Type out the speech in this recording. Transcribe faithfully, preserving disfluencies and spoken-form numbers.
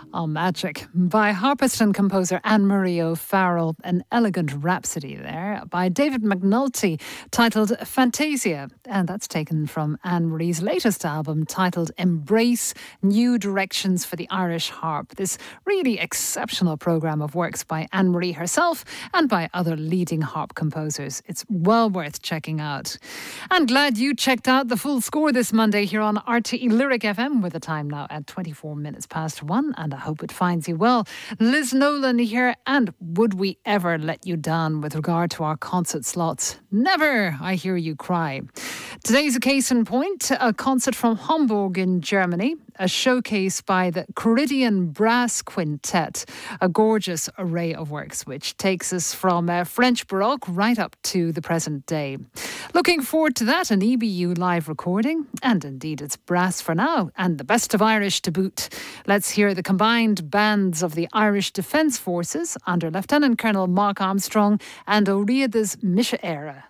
on Magic by harpist and composer Anne-Marie O'Farrell, an elegant rhapsody there by David McNulty titled Fantasia, and that's taken from Anne-Marie's latest album titled Embrace: New Directions for the Irish Harp. This really exceptional programme of works by Anne-Marie herself and by other leading harp composers. It's well worth checking out. And glad you checked out the full score this Monday here on R T E Lyric F M with the time now at twenty-four minutes past one, and I hope it finds you well. Liz Nolan here, and would we ever let you down with regard to our concert slots? Never, I hear you cry. Today's a case in point, a concert from Hamburg in Germany, a showcase by the Caridian Brass Quintet, a gorgeous array of works which takes us from uh, French Baroque right up to the present day. Looking forward to that, an E B U live recording, and indeed it's brass for now, and the best of Irish to boot. Let's hear the combined bands of the Irish Defence Forces under Lieutenant Colonel Mark Armstrong and O'Riada's Misha Era.